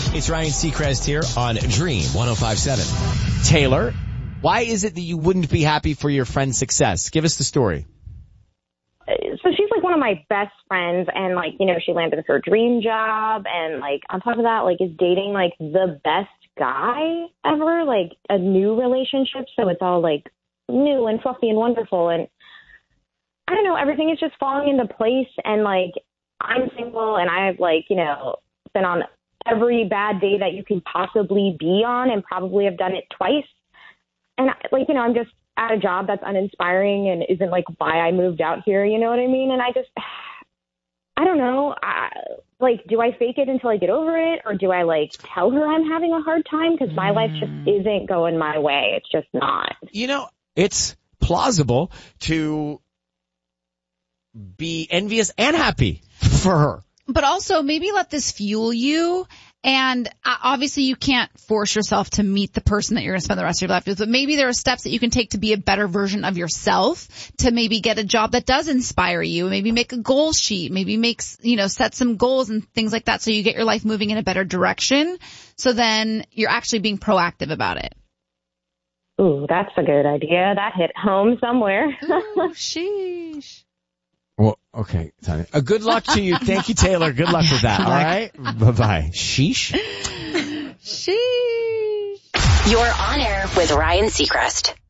It's Ryan Seacrest here on Dream 105.7. Taylor, why is it that you wouldn't be happy for your friend's success? Give us the story. So she's like one of my best friends, and like, you know, she landed her dream job, and like on top of that, like is dating like the best guy ever, like a new relationship. So it's all like new and fluffy and wonderful. And I don't know, everything is just falling into place. And like, I'm single and I've like, you know, been on every bad day that you could possibly be on and probably have done it twice. And like, you know, I'm just at a job that's uninspiring and isn't like why I moved out here. You know what I mean? And I don't know. Like, do I fake it until I get over it? Or do I like tell her I'm having a hard time? Because my life just isn't going my way. It's just not. You know, it's plausible to be envious and happy for her. But also maybe let this fuel you. And obviously you can't force yourself to meet the person that you're going to spend the rest of your life with, but maybe there are steps that you can take to be a better version of yourself, to maybe get a job that does inspire you, maybe make a goal sheet, maybe set some goals and things like that so you get your life moving in a better direction. So then you're actually being proactive about it. Ooh, that's a good idea. That hit home somewhere. Ooh, sheesh. Well, okay, Tanya. Good luck to you. Thank you, Taylor. Good luck with that. All right? Bye-bye. Sheesh. Sheesh. You're on air with Ryan Seacrest.